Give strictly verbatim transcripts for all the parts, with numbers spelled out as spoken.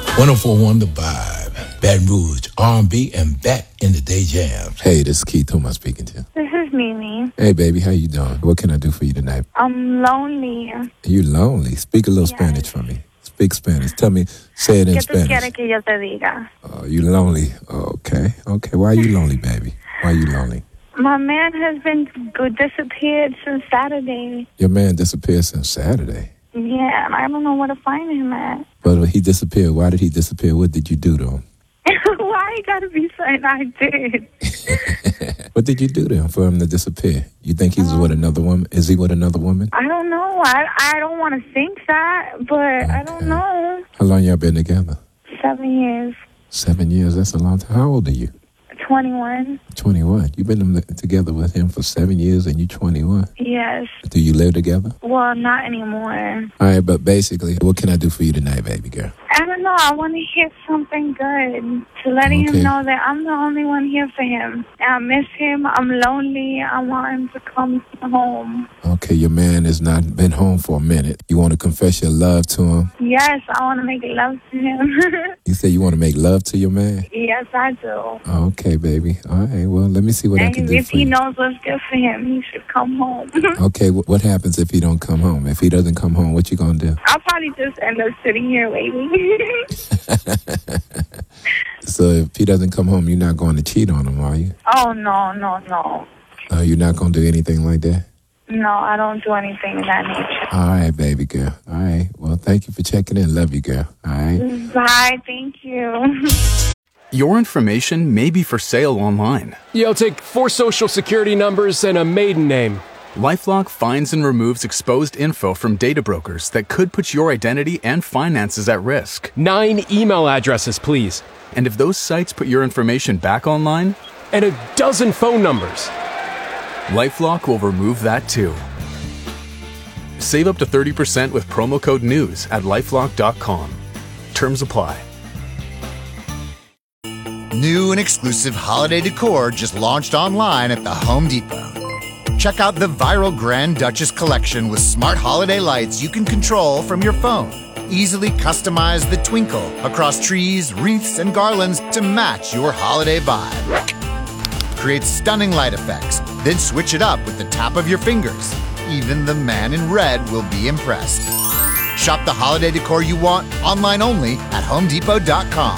one oh four point one The Vibe, Baton Rouge, R and B, and back in the day jams. Hey, this is Keith. Who am I speaking to? This is Mimi. Hey, baby, how you doing? What can I do for you tonight? I'm lonely. You lonely? Speak a little Yes. Spanish for me. Speak Spanish. Tell me, say it in ¿Qué tú Spanish. quieres que yo te diga? Oh, you lonely? Okay, okay. Why are you lonely, baby? Why are you lonely? My man has been good disappeared since Saturday. Your man disappeared since Saturday. Yeah, and I don't know where to find him at. But he disappeared. Why did he disappear? What did you do to him? Why you gotta be saying I did? What did you do to him for him to disappear? You think he's um, with another woman? Is he with another woman? I don't know. I I don't want to think that, but okay. I don't know. How long y'all been together? Seven years. Seven years? That's a long time. How old are you? twenty-one. twenty-one. You've been together with him for seven years and you're twenty-one? Yes. Do you live together? Well, not anymore. All right, but basically, what can I do for you tonight, baby girl? I don't know. I want to hear something good to letting okay. him know that I'm the only one here for him. I miss him. I'm lonely. I want him to come home. Okay, your man has not been home for a minute. You want to confess your love to him? Yes, I want to make love to him. You say you want to make love to your man? Yes, I do. Okay, baby. All right, well, let me see what and I can do if for he you. knows what's good for him, he should come home. Okay, what happens if he don't come home? If he doesn't come home, what you gonna do? I'll probably just end up sitting here waiting. So if he doesn't come home, you're not going to cheat on him, are you? Oh, no, no, no. Uh, you're not going to do anything like that? No, I don't do anything of that nature. All right, baby girl. All right. Well, thank you for checking in. Love you, girl. All right. Bye. Thank you. Your information may be for sale online. Yeah, I'll take four social security numbers and a maiden name. LifeLock finds and removes exposed info from data brokers that could put your identity and finances at risk. Nine email addresses, please. And if those sites put your information back online? And a dozen phone numbers. LifeLock will remove that too. Save up to thirty percent with promo code NEWS at lifelock dot com. Terms apply. New and exclusive holiday decor just launched online at the Home Depot. Check out the viral Grand Duchess collection with smart holiday lights you can control from your phone. Easily customize the twinkle across trees, wreaths, and garlands to match your holiday vibe. Create stunning light effects, then switch it up with the tap of your fingers. Even the man in red will be impressed. Shop the holiday decor you want online only at home depot dot com.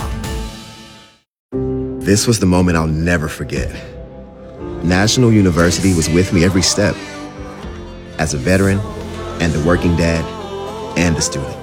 This was the moment I'll never forget. National University was with me every step. As a veteran, and a working dad, and a student.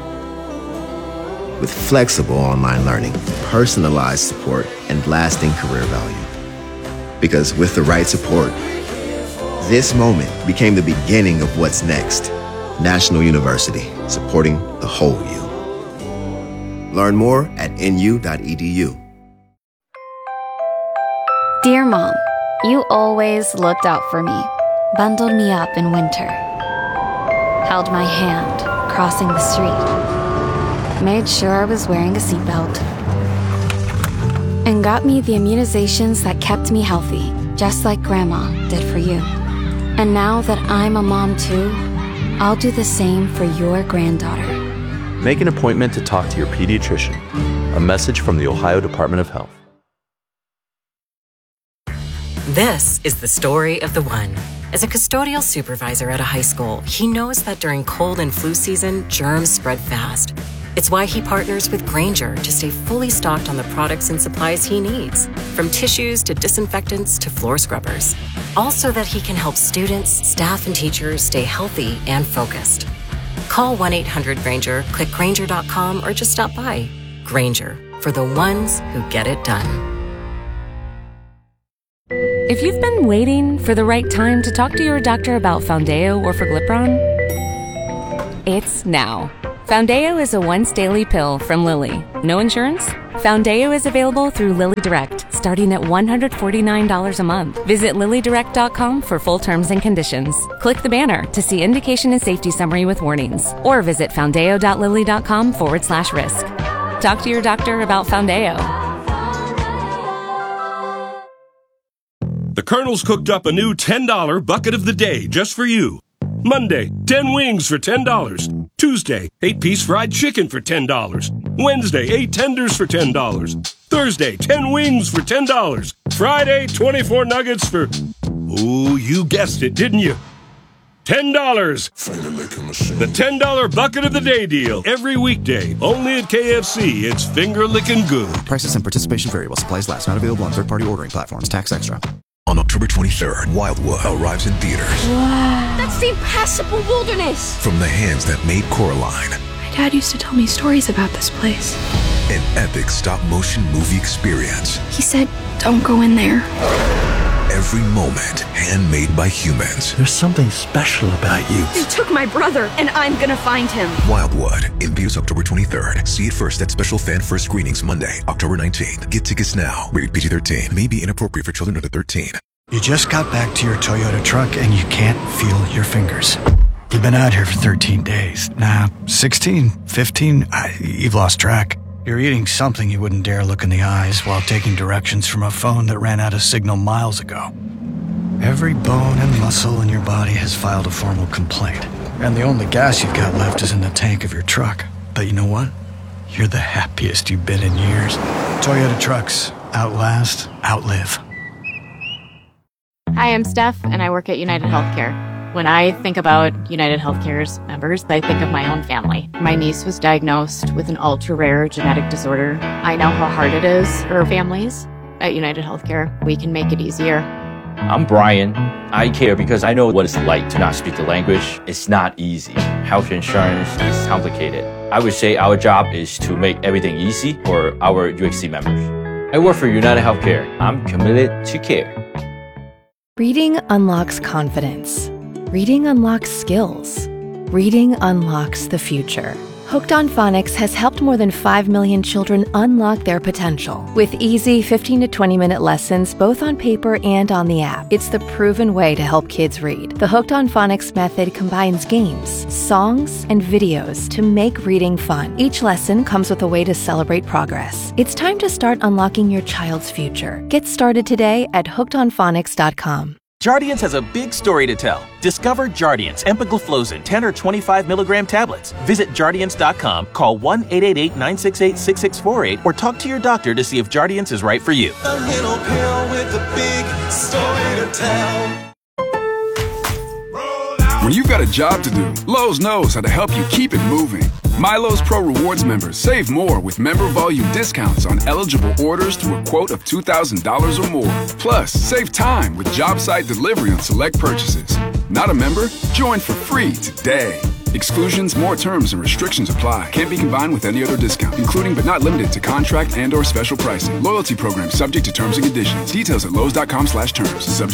With flexible online learning, personalized support, and lasting career value. Because with the right support, this moment became the beginning of what's next. National University, supporting the whole you. Learn more at N U dot E D U. Dear Mom, you always looked out for me, bundled me up in winter, held my hand crossing the street, made sure I was wearing a seatbelt, and got me the immunizations that kept me healthy, just like Grandma did for you. And now that I'm a mom too, I'll do the same for your granddaughter. Make an appointment to talk to your pediatrician. A message from the Ohio Department of Health. This is the story of the one. As a custodial supervisor at a high school, he knows that during cold and flu season, germs spread fast. It's why he partners with Grainger to stay fully stocked on the products and supplies he needs, from tissues to disinfectants to floor scrubbers. All so that he can help students, staff, and teachers stay healthy and focused. Call one eight hundred Grainger, click Grainger dot com, or just stop by. Grainger, for the ones who get it done. If you've been waiting for the right time to talk to your doctor about Foundayo or Forglipron, it's now. Foundayo is a once-daily pill from Lilly. No insurance? Foundayo is available through Lilly Direct, starting at one hundred forty-nine dollars a month. Visit lilly direct dot com for full terms and conditions. Click the banner to see indication and safety summary with warnings, or visit foundayo dot lilly dot com forward slash risk. Talk to your doctor about Foundayo. The Colonel's cooked up a new ten dollar bucket of the day just for you. Monday, ten wings for ten dollars. Tuesday, eight piece fried chicken for ten dollars. Wednesday, eight tenders for ten dollars. Thursday, ten wings for ten dollars. Friday, twenty-four nuggets for... Ooh, you guessed it, didn't you? ten dollars. The ten dollar Bucket of the Day deal. Every weekday. Only at K F C. It's finger-licking good. Prices and participation vary while supplies last. Not available on third-party ordering platforms. Tax extra. On October twenty-third, Wildwood arrives in theaters. Wow. That's the impassable wilderness. From the hands that made Coraline. My dad used to tell me stories about this place. An epic stop-motion movie experience. He said, don't go in there. Every moment handmade by humans. There's something special about you. They took my brother, and I'm gonna find him. Wildwood, in theaters October twenty-third. See it first at special fan first screenings Monday, October nineteenth. Get tickets now. Rated P G thirteen. May be inappropriate for children under thirteen. You just got back to your Toyota truck and you can't feel your fingers. You've been out here for thirteen days. Nah, sixteen, fifteen, I, you've lost track. You're eating something you wouldn't dare look in the eyes while taking directions from a phone that ran out of signal miles ago. Every bone and muscle in your body has filed a formal complaint. And the only gas you've got left is in the tank of your truck. But you know what? You're the happiest you've been in years. Toyota trucks. Outlast, outlive. Hi, I'm Steph, and I work at United Healthcare. When I think about United Healthcare's members, I think of my own family. My niece was diagnosed with an ultra-rare genetic disorder. I know how hard it is for families. At United Healthcare, we can make it easier. I'm Brian. I care because I know what it's like to not speak the language. It's not easy. Health insurance is complicated. I would say our job is to make everything easy for our U H C members. I work for United Healthcare. I'm committed to care. Reading unlocks confidence. Reading unlocks skills. Reading unlocks the future. Hooked on Phonics has helped more than five million children unlock their potential. With easy fifteen to twenty minute lessons both on paper and on the app, it's the proven way to help kids read. The Hooked on Phonics method combines games, songs, and videos to make reading fun. Each lesson comes with a way to celebrate progress. It's time to start unlocking your child's future. Get started today at hooked on phonics dot com. Jardiance has a big story to tell. Discover Jardiance empagliflozin ten or twenty-five milligram tablets. Visit Jardiance dot com, call one eight eight eight, nine six eight, six six four eight, or talk to your doctor to see if Jardiance is right for you. A little pill with a big story to tell. When you've got a job to do, Lowe's knows how to help you keep it moving. MyLowe's Pro Rewards members save more with member volume discounts on eligible orders through a quote of two thousand dollars or more. Plus, save time with job site delivery on select purchases. Not a member? Join for free today. Exclusions, more terms, and restrictions apply. Can't be combined with any other discount, including but not limited to contract and or special pricing. Loyalty program subject to terms and conditions. Details at lowes dot com slash terms. Subject